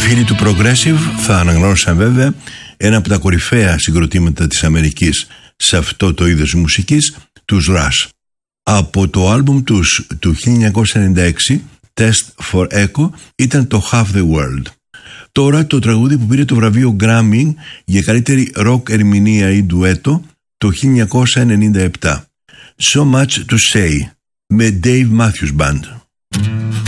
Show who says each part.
Speaker 1: φίλοι του Progressive θα αναγνώρισαν βέβαια ένα από τα κορυφαία συγκροτήματα της Αμερικής σε αυτό το είδος μουσικής, τους Rush. Από το άλμπουμ τους του 1996, Test for Echo, ήταν το Half the World. Τώρα το τραγούδι που πήρε το βραβείο Grammy για καλύτερη rock ερμηνεία ή ντουέτο το 1997, So Much to Say, με Dave Matthews Band.